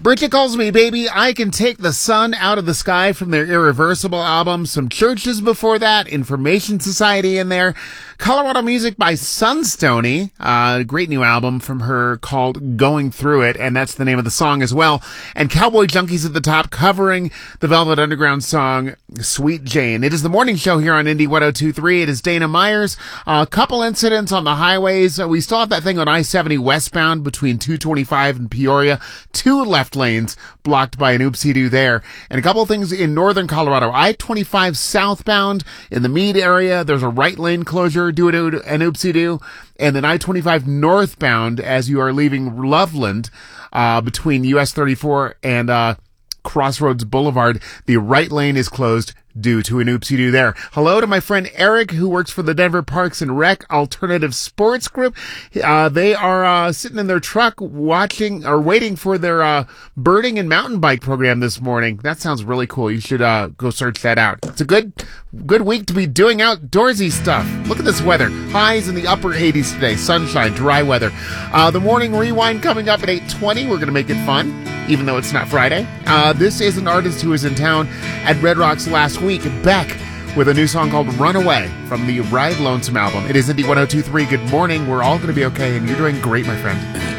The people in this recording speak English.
Bridget Calls Me Baby, I Can Take the Sun Out of the Sky from their Irreversible album. Some Churches before that, Information Society in there. Colorado music by Sunstoney, a great new album from her called Going Through It, and that's the name of the song as well. And Cowboy Junkies at the top covering the Velvet Underground song Sweet Jane. It is the morning show here on Indie 102.3. It is Dana Myers. A couple incidents on the highways. We still have that thing on I-70 westbound between 225 and Peoria. 2 left lanes blocked by an oopsie-doo there. And a couple things in northern Colorado. I-25 southbound in the Meade area, there's a right lane closure due to an oopsie-doo. And then I-25 northbound as you are leaving Loveland, between US 34 and Crossroads Boulevard, the right lane is closed due to an oopsie-doo there. Hello to my friend Eric, who works for the Denver Parks and Rec Alternative Sports Group. They are sitting in their truck waiting for their birding and mountain bike program this morning. That sounds really cool. You should go search that out. It's a good week to be doing outdoorsy stuff. Look at this weather. Highs in the upper 80s today. Sunshine, dry weather. The morning rewind coming up at 8:20. We're going to make it fun, even though it's not Friday. This is an artist who was in town at Red Rocks last week, Beck, with a new song called Runaway from the Ride Lonesome album. It is Indie 102.3. Good morning. We're all going to be okay, and you're doing great, my friend.